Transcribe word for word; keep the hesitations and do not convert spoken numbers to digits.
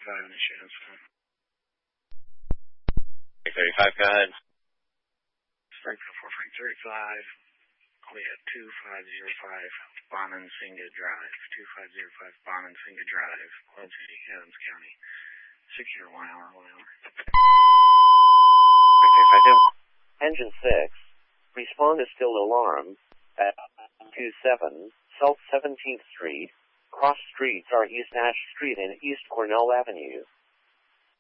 thirty-five initiative. thirty-five, go ahead. Frank four Frank thirty-five. We have two five zero five Bonansinga Drive. two five zero five Bonansinga Drive, Quad City, Adams County. Secure one hour, one hour. Engine six. Respond is still alarm at two seven South seventeenth Street. Cross streets are East Ash Street and East Cornell Avenue.